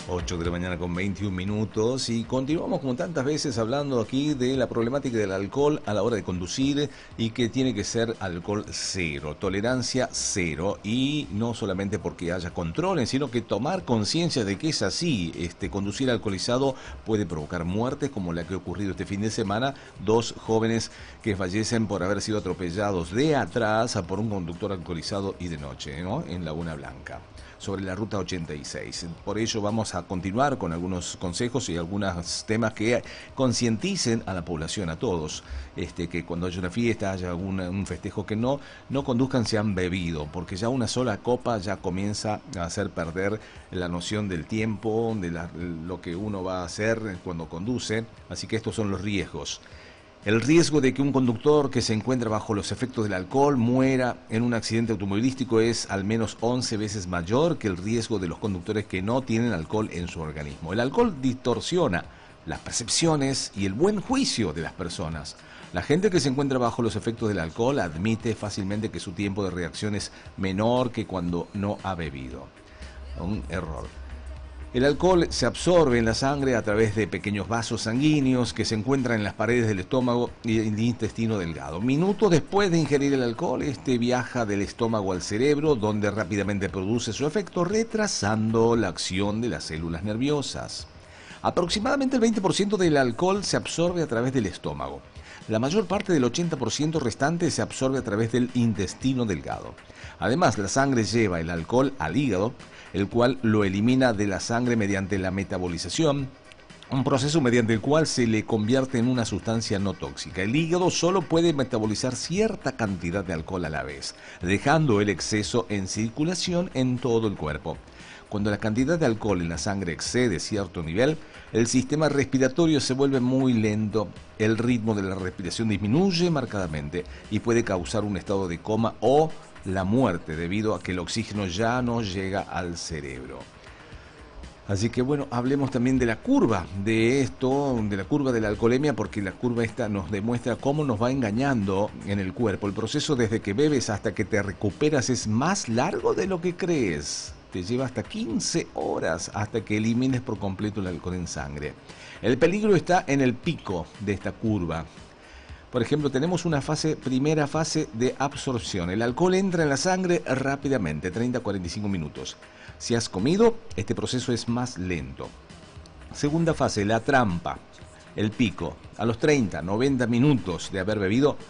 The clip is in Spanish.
8 de la mañana con 21 minutos y continuamos como tantas veces hablando aquí de la problemática del alcohol a la hora de conducir y que tiene que ser alcohol cero, tolerancia cero y no solamente porque haya controles, sino que tomar conciencia de que es así. Conducir alcoholizado puede provocar muertes como la que ha ocurrido este fin de semana, dos jóvenes que fallecen por haber sido atropellados de atrás por un conductor alcoholizado y de noche, ¿no? En Laguna Blanca, sobre la ruta 86. Por ello vamos a continuar con algunos consejos y algunos temas que concienticen a la población, a todos, que cuando haya una fiesta, haya un festejo, que no conduzcan si han bebido, porque ya una sola copa ya comienza a hacer perder la noción del tiempo, de lo que uno va a hacer cuando conduce. Así que estos son los riesgos. El riesgo de que un conductor que se encuentra bajo los efectos del alcohol muera en un accidente automovilístico es al menos 11 veces mayor que el riesgo de los conductores que no tienen alcohol en su organismo. El alcohol distorsiona las percepciones y el buen juicio de las personas. La gente que se encuentra bajo los efectos del alcohol admite fácilmente que su tiempo de reacción es menor que cuando no ha bebido. Un error. El alcohol se absorbe en la sangre a través de pequeños vasos sanguíneos que se encuentran en las paredes del estómago y el intestino delgado. Minutos después de ingerir el alcohol, viaja del estómago al cerebro, donde rápidamente produce su efecto, retrasando la acción de las células nerviosas. Aproximadamente el 20% del alcohol se absorbe a través del estómago. La mayor parte del 80% restante se absorbe a través del intestino delgado. Además, la sangre lleva el alcohol al hígado, el cual lo elimina de la sangre mediante la metabolización, un proceso mediante el cual se le convierte en una sustancia no tóxica. El hígado solo puede metabolizar cierta cantidad de alcohol a la vez, dejando el exceso en circulación en todo el cuerpo. Cuando la cantidad de alcohol en la sangre excede cierto nivel, el sistema respiratorio se vuelve muy lento, el ritmo de la respiración disminuye marcadamente y puede causar un estado de coma o la muerte debido a que el oxígeno ya no llega al cerebro. Así que bueno, hablemos también de la curva de esto, de la curva de la alcoholemia, porque la curva esta nos demuestra cómo nos va engañando en el cuerpo. El proceso desde que bebes hasta que te recuperas es más largo de lo que crees. Te lleva hasta 15 horas hasta que elimines por completo el alcohol en sangre. El peligro está en el pico de esta curva. Por ejemplo, tenemos una primera fase de absorción. El alcohol entra en la sangre rápidamente, 30 a 45 minutos. Si has comido, este proceso es más lento. Segunda fase, la trampa, el pico. A los 30, 90 minutos de haber bebido,